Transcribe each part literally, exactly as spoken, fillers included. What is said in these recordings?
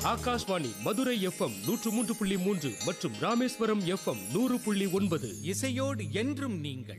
Akashvani Madurai FM நூற்று மூன்று புள்ளி மூன்று மற்றும் ராமேஸ்வரம் எஃப்எம் நூறு புள்ளி ஒன்பது. இசையோடு என்றும் நீங்கள்.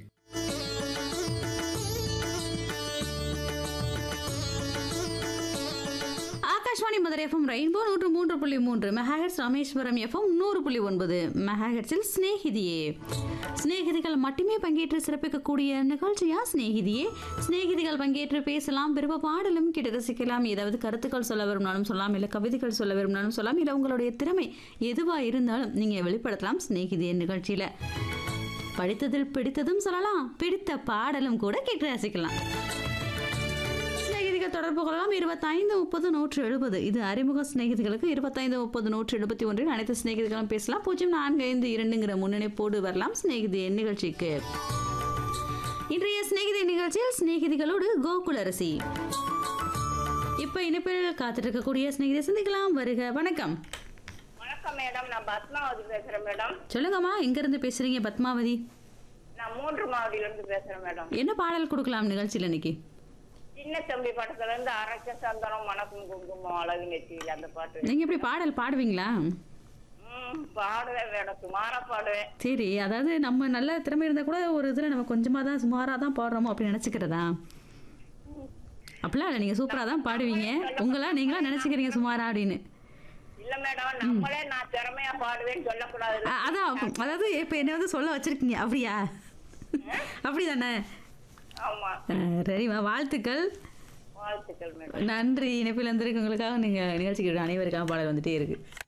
ஆகாஷ்வாணி மதுரை எஃப்எம் ரெயின்போ நூற்று மூன்று புள்ளி மூன்று மெகாஹெட்ஸ், ராமேஸ்வரம் எஃப்எம் நூறு புள்ளி ஒன்பது மெகாஹெட்ஸில் ஸ்நேகிதியே. ஸ்நேகிதிகள் மட்டுமே பங்கேற்று சிறப்பிக்கக்கூடிய நிகழ்ச்சியா ஸ்நேகிதியே. ஸ்நேகிதிகள் பங்கேற்று பேசலாம், விருப்ப பாடலும் கேட்டு ரசிக்கலாம். ஏதாவது கருத்துக்கள் சொல்ல விரும்பினாலும் சொல்லலாம், இல்லை கவிதைகள் சொல்ல விரும்பினாலும் சொல்லலாம், இல்லை உங்களுடைய திறமை எதுவாக இருந்தாலும் நீங்கள் வெளிப்படுத்தலாம் ஸ்நேகிதியே நிகழ்ச்சியில். படித்ததில் பிடித்ததும் சொல்லலாம், பிடித்த பாடலும் கூட கேட்டு ரசிக்கலாம். தொடர்பு கொள்ளலாம் இருபத்தைந்து முப்பது நூற்று எழுபது. இது அறிமுக சிநேகிதிகளுக்கு. இருபத்தைந்து முப்பது நூற்று எழுபத்தி ஒன்றில் அனைத்து சிநேகிதிகளும் பேசலாம். பூஜ்ஜியம் நான்கு ஐந்து இரண்டுங்கிற முன்னணிப்போடு வரலாம் சிநேகிதி நிகழ்ச்சிக்கு. இன்றைய சிநேகிதி நிகழ்ச்சியில் சிநேகிதிகளோடு கோகுலரசி. இப்ப இணைப்பில் காத்துட்டு இருக்கக்கூடிய சிநேகிதியை சந்திக்கலாம். வருக. வணக்கம். வணக்கம் மேடம், நான் பத்மாவதி பேசுறேன் மேடம். சொல்லுங்கம்மா, எங்க இருந்து பேசுறீங்க பத்மாவதி? நான் மூன்று மாவட்டில இருந்து பேசுறேன் மேடம். என்ன பாடல் கொடுக்கலாம் நிகழ்ச்சியில் இன்னைக்கு? சின்ன தம்பி படத்துல இருந்து அரைச்ச சந்தனம் மணக்கும் குங்குமம் அழகு நெற்றியில் அந்த பாட்டு. நீங்க எப்படி பாடல் பாடுவீங்களா? ம், பாடுவேன் மேடம், சுமாரா பாடுவேன். சரி, அதாவது நம்ம நல்ல திறமை இருந்தா கூட ஒரு இதுல நம்ம கொஞ்சமா தான் சுமாரா தான் பாடுறோமோ அப்படின்னு நினைச்சுக்கிறதா? அப்படிலாம் இல்லை, நீங்க சூப்பரா தான் பாடுவீங்க. உங்களா நீங்களா நினைச்சுக்கிறீங்க சுமாரா அப்படின்னு? இல்ல மேடம், நம்மளே நான் திறமையா பாடுவேன்னு சொல்லக்கூடாது. அதான், அதாவது இப்ப என்ன வந்து சொல்ல வச்சிருக்கீங்க அப்படியா? அப்படிதானே? ஆமா. சரிம்மா, வாழ்த்துக்கள். வாழ்த்துக்கள் மேடம். நன்றி. இணைப்பில் வந்திருக்கு உங்களுக்காக. நீங்க நிகழ்ச்சிக்கு அனைவருக்காக பாடல் வந்துட்டே இருக்கு.